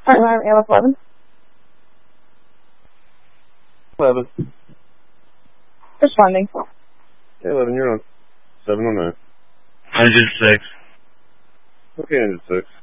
Partner alarm, ALS 11. 11. Responding. Okay, 11, you're on. 709. Engine 6. Okay, engine 6.